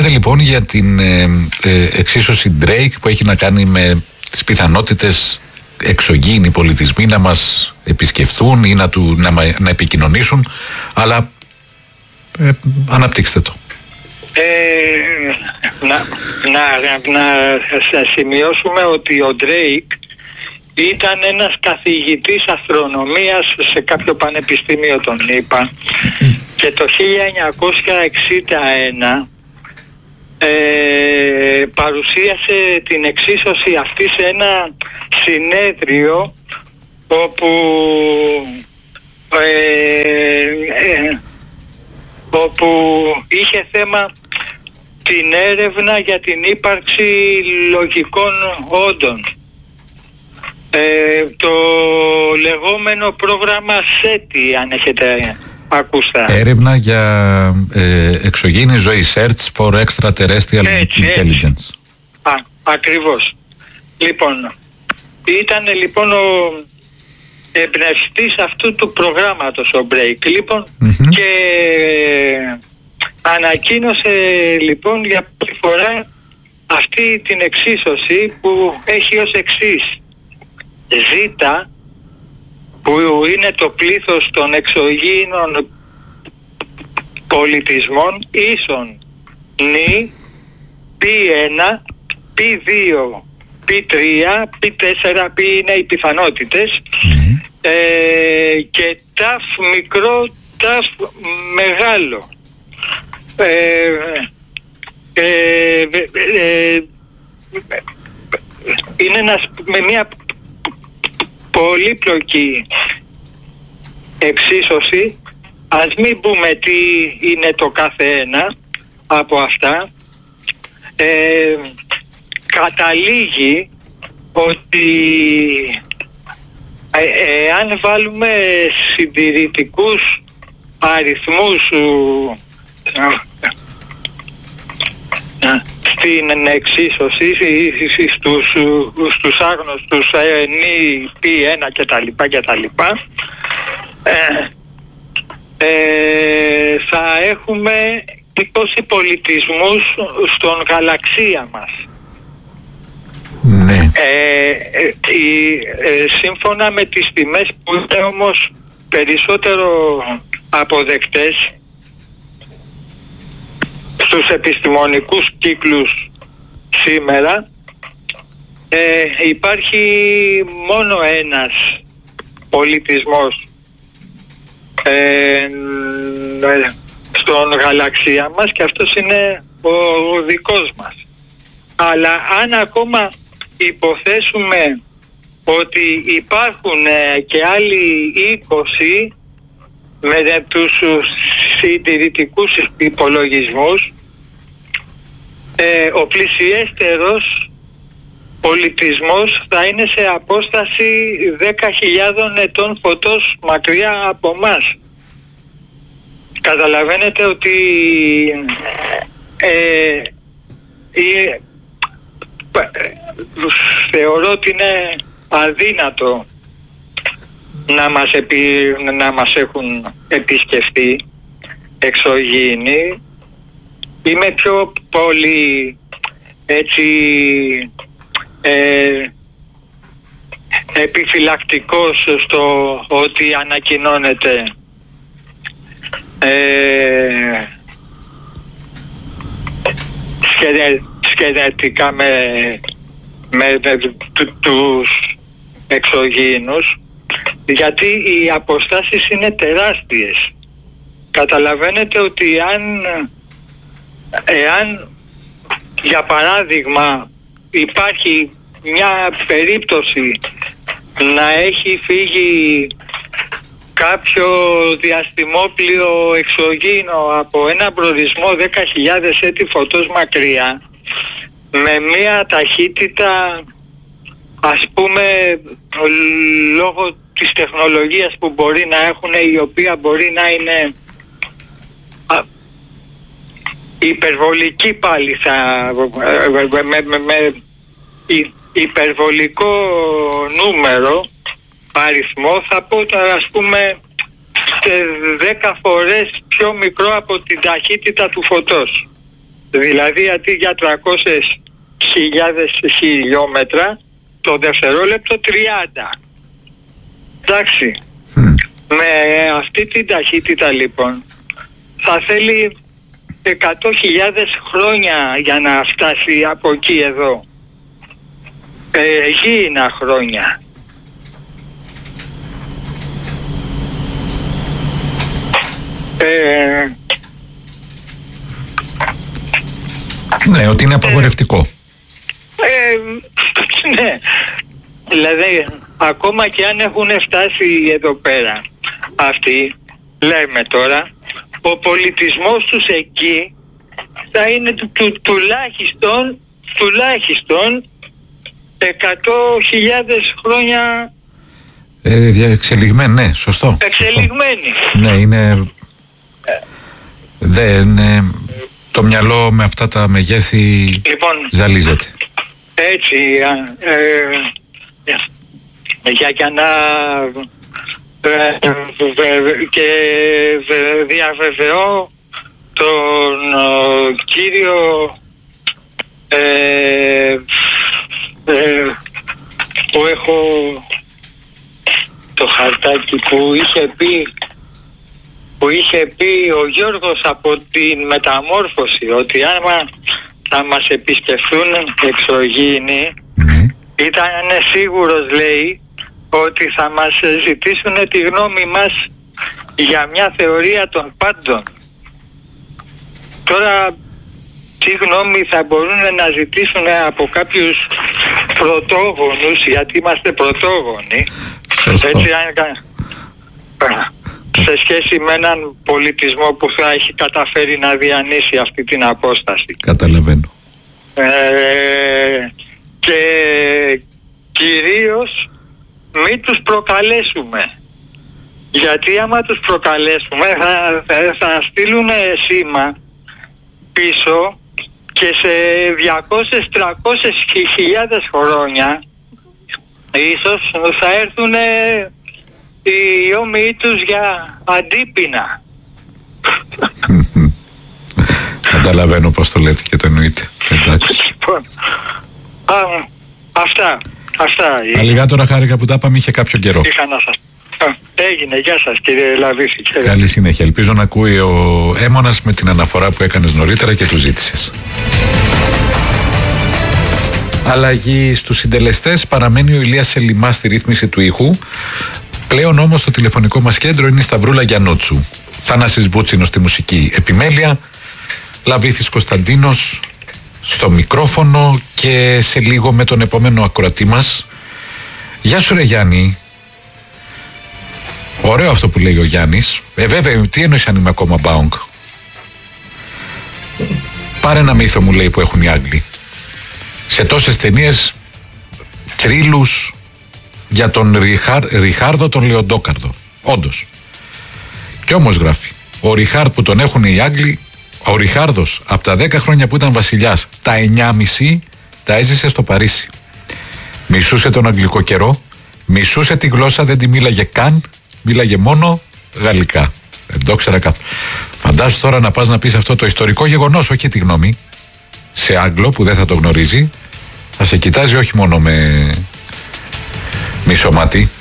Μιλάτε λοιπόν για την εξίσωση Drake που έχει να κάνει με τις πιθανότητες εξωγήινοι πολιτισμοί να μας επισκεφθούν ή να επικοινωνήσουν, αλλά αναπτύξτε το. Να σημειώσουμε ότι ο Drake ήταν ένας καθηγητής αστρονομίας σε κάποιο πανεπιστήμιο των ΗΠΑ και το 1961 παρουσίασε την εξίσωση αυτή σε ένα συνέδριο όπου είχε θέμα την έρευνα για την ύπαρξη λογικών όντων. Το λεγόμενο πρόγραμμα SETI, αν έχετε ακούσει. Έρευνα για εξωγήινη ζωή, Search for Extraterrestrial Intelligence. Ακριβώς. Λοιπόν, ήταν λοιπόν ο εμπνευστής αυτού του προγράμματος ο Drake, λοιπόν, και ανακοίνωσε λοιπόν για πρώτη φορά αυτή την εξίσωση που έχει ως εξής: Ζ, που είναι το πλήθος των εξωγήινων πολιτισμών, ίσον νη, π1, π2, π3, π4, π είναι οι πιθανότητες, και ταφ μικρό, ταφ μεγάλο. Είναι με μια πολύπλοκη εξίσωση. Ας μην πούμε τι είναι το κάθε ένα από αυτά. Καταλήγει ότι αν βάλουμε συντηρητικούς αριθμούς στην εξίσωση στους άγνωστους νη, π1 κτλ, θα έχουμε 20 πολιτισμούς στον γαλαξία μας. Ναι. Σύμφωνα με τις τιμές που είναι όμως περισσότερο αποδεκτές στους επιστημονικούς κύκλους σήμερα, υπάρχει μόνο ένας πολιτισμός στον γαλαξία μας, και αυτός είναι ο δικός μας. Αλλά αν ακόμα υποθέσουμε ότι υπάρχουν και άλλοι 20 με τους συντηρητικούς υπολογισμούς, ο πλησιέστερος πολιτισμός θα είναι σε απόσταση 10.000 ετών φωτός μακριά από μας. Καταλαβαίνετε ότι θεωρώ ότι είναι αδύνατο να μας έχουν επισκεφτεί εξωγήινοι. Είμαι πιο πολύ έτσι επιφυλακτικός στο ότι ανακοινώνεται σχετικά με τους εξωγήινους, γιατί οι αποστάσεις είναι τεράστιες. Καταλαβαίνετε ότι εάν για παράδειγμα υπάρχει μια περίπτωση να έχει φύγει κάποιο διαστημόπλιο εξωγήινο από ένα προορισμό 10.000 έτη φωτός μακριά, με μια ταχύτητα, ας πούμε, λόγω της τεχνολογίας που μπορεί να έχουν, η οποία μπορεί να είναι υπερβολική πάλι, με υπερβολικό νούμερο, αριθμό, θα πω τώρα, ας πούμε, 10 φορές πιο μικρό από την ταχύτητα του φωτός. Δηλαδή αντί για 300.000 χιλιόμετρα το δευτερόλεπτο 30. Εντάξει. Με αυτή την ταχύτητα λοιπόν θα θέλει 100.000 χρόνια για να φτάσει από εκεί εδώ. Γήινα χρόνια. Ναι, ότι είναι απαγορευτικό. Ναι. Δηλαδή ακόμα και αν έχουν φτάσει εδώ πέρα αυτοί, λέμε τώρα, ο πολιτισμός τους εκεί θα είναι τουλάχιστον 100.000 χρόνια εξελιγμένη, ναι, σωστό. Εξελιγμένη. Ναι, είναι... Δεν... Το μυαλό με αυτά τα μεγέθη λοιπόν, ζαλίζεται. Έτσι, για να και διαβεβαιώ τον κύριο που έχω το χαρτάκι που είχε πει ο Γιώργος από την Μεταμόρφωση, ότι άμα θα μας επισκεφθούν εξωγήινοι, ήταν σίγουρος, λέει, ότι θα μας ζητήσουν τη γνώμη μας για μια θεωρία των πάντων. Τώρα τι γνώμη θα μπορούν να ζητήσουν από κάποιους πρωτόγονους, γιατί είμαστε πρωτόγονοι, έτσι, σε σχέση με έναν πολιτισμό που θα έχει καταφέρει να διανύσει αυτή την απόσταση. Καταλαβαίνω. Και κυρίως μην τους προκαλέσουμε. Γιατί άμα τους προκαλέσουμε θα στείλουν σήμα πίσω και σε 200-300 χιλιάδες χρόνια ίσως θα έρθουν οι όμοιοι τους για αντίπεινα. Καταλαβαίνω πως το λέτε και το εννοείτε. Εντάξει. Λοιπόν, αυτά. Αλιγάτορα χάρηκα που τα είπαμε, είχε κάποιο καιρό. Είχα να σας... Έγινε, γεια σας κύριε Λαβίση. Καλή συνέχεια. Ελπίζω να ακούει ο Έμονας με την αναφορά που έκανες νωρίτερα και του ζήτησες. Αλλαγή στους συντελεστές, παραμένει ο Ηλίας Σελιμάς στη ρύθμιση του ήχου. Πλέον όμως το τηλεφωνικό μας κέντρο είναι η Σταυρούλα Γιαννότσου. Θανάσης Βούτσινος στη μουσική επιμέλεια, Λαβίθης Κωνσταντίνος στο μικρόφωνο και σε λίγο με τον επόμενο ακροατή μας. Γεια σου ρε Γιάννη. Ωραίο αυτό που λέει ο Γιάννης. Βέβαια, τι εννοείς αν είμαι ακόμα μπάουγκ? Πάρε ένα μύθο, μου λέει, που έχουν οι Άγγλοι. Σε τόσες ταινίες θρύλους για τον Ριχάρδο τον Λεοντόκαρδο. Όντως. Κι όμως γράφει, ο Ριχάρδ που τον έχουν οι Άγγλοι, ο Ριχάρδος από τα 10 χρόνια που ήταν βασιλιάς, τα 9,5 τα έζησε στο Παρίσι. Μισούσε τον αγγλικό καιρό, μισούσε τη γλώσσα, δεν τη μίλαγε καν, μίλαγε μόνο γαλλικά. Δεν το ξέρα κάτω. Φαντάσου τώρα να πας να πεις αυτό το ιστορικό γεγονός, όχι τη γνώμη, σε Άγγλο που δεν θα το γνωρίζει, θα σε κοιτάζει όχι μόνο με μισομάτι,